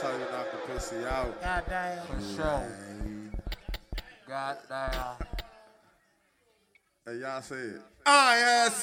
how you knock the pussy out. Goddamn. For sure. Goddamn. Hey, y'all say it. I